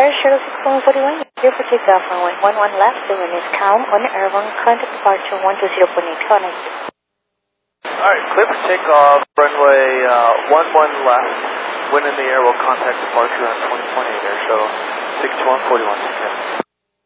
Air Shuttle 6141, clear for takeoff runway 11 left, the wind is calm, on airborne, contact departure 120.8, connect. Alright, clear for takeoff, runway 11 left, wind in the air will contact departure on 20.8, Air Shuttle 6141, take care.